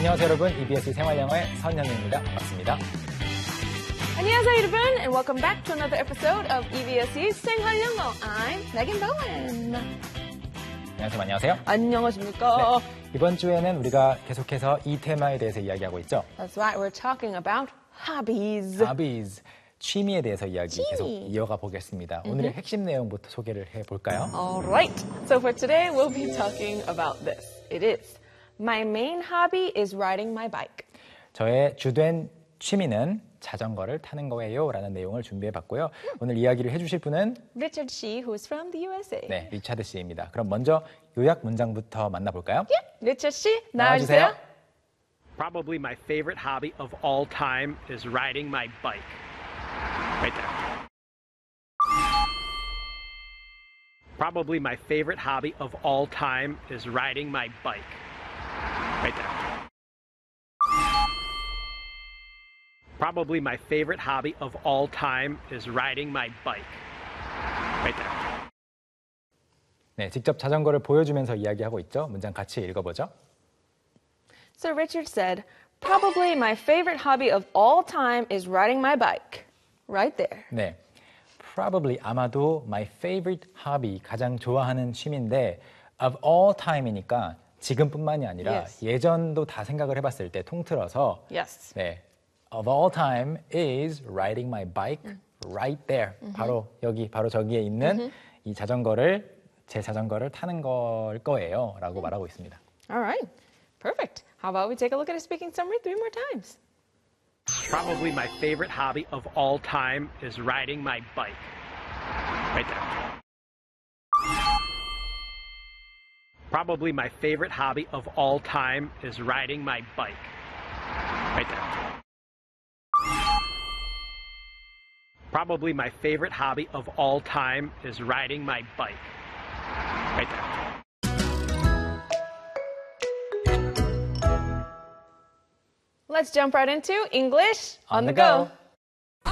안녕하세요 여러분, EBS 생활영어의 선현우입니다. 반갑습니다. 안녕하세요 여러분, and welcome back to another episode of EBS's 생활영어. I'm Megan Bowen. 안녕하세요. 안녕하십니까? 네, 이번 주에는 우리가 계속해서 이 테마에 대해서 이야기하고 있죠. That's right, we're talking about hobbies. Hobbies, 취미에 대해서 이야기 계속 이어가 보겠습니다. 오늘의 핵심 내용부터 소개를 해볼까요? Alright, so for today we'll be talking about this. It is, my main hobby is riding my bike. 저의 주된 취미는 자전거를 타는 거예요 라는 내용을 준비해봤고요. 오늘 이야기를 해주실 분은 Richard Shee, who's from the USA. 네, 리차드 씨입니다. 그럼 먼저 요약 문장부터 만나볼까요? Yeah, Richard Shee, 나와주세요. Probably my favorite hobby of all time is riding my bike. Right there. Probably my favorite hobby of all time is riding my bike. Right there. Probably my favorite hobby of all time is riding my bike. Right there. 네, 직접 자전거를 보여주면서 이야기하고 있죠. 문장 같이 읽어보죠. So Richard said, probably my favorite hobby of all time is riding my bike. Right there. 네, probably 아마도 my favorite hobby, 가장 좋아하는 취미인데 of all time이니까 지금뿐만이 아니라 Yes. 예전도 다 생각을 해봤을 때 통틀어서 Yes. 네, of all time is riding my bike right there. 바로 여기, 바로 저기에 있는 이 자전거를, 제 자전거를 타는 걸 거예요 라고 말하고 있습니다. All right. Perfect. How about we take a look at a speaking summary 3 more times? Probably my favorite hobby of all time is riding my bike. Right there. Probably my favorite hobby of all time is riding my bike. Right there. Probably my favorite hobby of all time is riding my bike. Right there. Let's jump right into English On the go.